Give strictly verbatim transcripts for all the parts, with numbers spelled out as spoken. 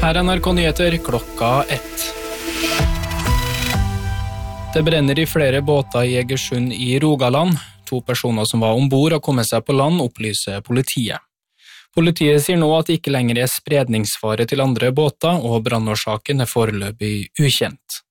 Her er N R K Nyheter klokka ett. Det brenner i flere båter i Egersund i Rogaland. To personer som var ombord har kommet seg på land, opplyser politiet. Politiet sier nå at det ikke lenger er spredningsfare til andre båter, og brannårsaken er foreløpig ukjent.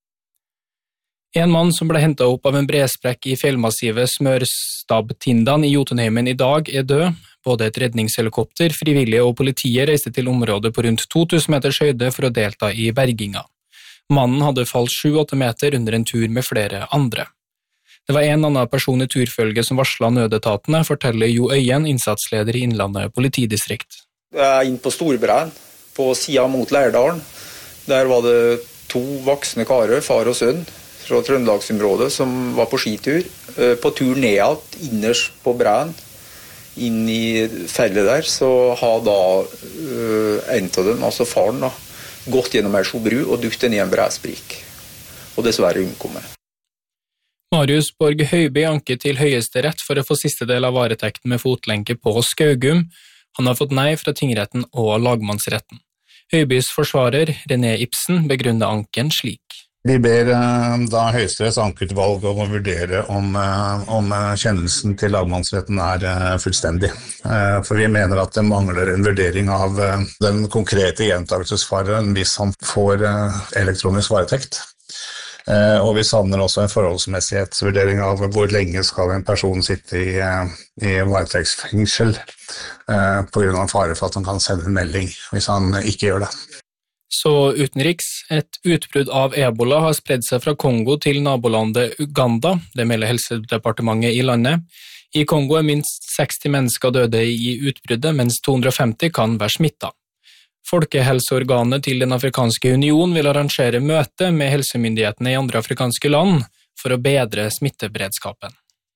En mann som ble hentet opp av en bresprekk i fjellmassivet Smørstab-Tindan i Jotunheimen i dag er død. Både et redningshelikopter, frivillige og politiet reiste til området på rundt to tusen meters høyde for å delta i berginga. Mannen hadde falt sju til åtte meter under en tur med flere andre. Det var en annen person i turfølge som varslet nødetatene, forteller Jo Øyen, innsatsleder i Innlandet politidistrikt. Jeg er inne på Storbrein, på siden mot Lærdalen. Der var det to voksne karer, far og sønn, fra Trøndelagsområdet, som var på skitur. På tur nedad, innerst på Brein, inn i fellet der, så har da uh, en av dem, altså faren, da, gått gjennom en sjobru og dukket ned i en bresprik. Og dessverre omkommet. Marius Borg Høiby anket til Høyesterett for å få siste del av varetekten med fotlenke på Skaugum. Han har fått nei fra tingretten og lagmannsretten. Høibys forsvarer, René Ibsen, begrunner anken slik. Vi ber da Høyesteretts ankeutvalg om å vurdere om, om kjennelsen til lagmannsretten er fullstendig. For vi mener at det mangler en vurdering av den konkrete gjentakelsesfaren hvis han får elektronisk varetekt. Og vi savner også en forholdsmessighetsvurdering av hvor lenge skal en person sitte i, i varetektsfengsel på grunn av fare for at han kan sende en melding hvis han ikke gjør det. Så utenriks, et utbrudd av ebola har spredd seg fra Kongo til nabolandet Uganda, det melder helsedepartementet i landet. I Kongo er minst seksti mennesker døde i utbruddet, mens to hundre og femti kan være smittet. Folkehelseorganet til Den afrikanske union vil arrangere møte med helsemyndighetene i andre afrikanske land for å bedre smitteberedskapen.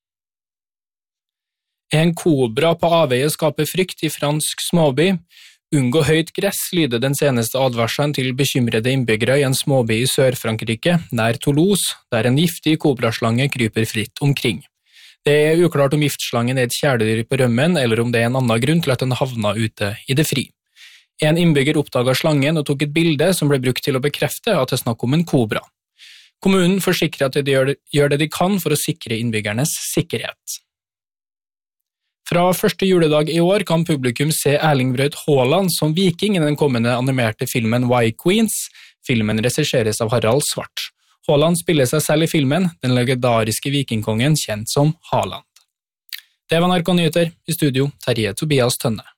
En kobra på avveie skaper frykt i fransk småby. Unngå høyt gress lyder den seneste advarselen til bekymrede innbyggere i en småby i Sør-Frankrike, nær Toulouse, der en giftig kobraslange kryper fritt omkring. Det er uklart om giftslangen er et kjæledyr på rømmen, eller om det er en annen grunn til at den havna ute i det fri. En innbygger oppdaget slangen og tok et bilde som ble brukt til å bekrefte at det er snakk om en kobra. Kommunen forsikrer at de gjør det, gjør det de kan for å sikre innbyggernes sikkerhet. Fra første juledag i år kan publikum se Erling Braut Haaland som viking i den kommende animerte filmen Y-Queens. Filmen regisseres av Harald Svart. Haaland spiller seg selv i filmen, den legendariske vikingkongen kjent som Haaland. Det var N R K Nyheter, i studio Terje Tobias Tønne.